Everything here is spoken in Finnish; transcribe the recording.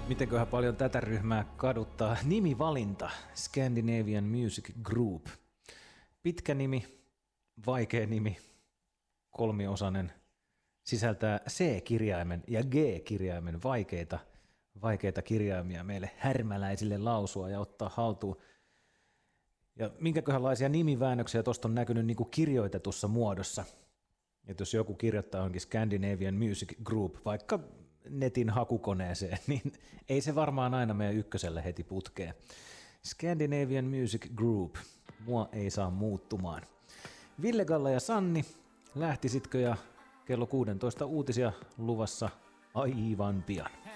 Mitenköhän paljon tätä ryhmää kaduttaa nimivalinta, Scandinavian Music Group. Pitkä nimi, vaikea nimi, kolmiosainen, sisältää C-kirjaimen ja G-kirjaimen vaikeita kirjaimia meille härmäläisille lausua ja ottaa haltuun. Ja minkäköhänlaisia nimiväännöksiä tuosta on näkynyt niin kuin kirjoitetussa muodossa. Että jos joku kirjoittaa johonkin Scandinavian Music Group, vaikka netin hakukoneeseen, niin ei se varmaan aina meidän ykköselle heti putkeen. Scandinavian Music Group, mua ei saa muuttumaan. Ville, Galla ja Sanni, lähtisitkö ja kello 16 uutisia luvassa aivan pian.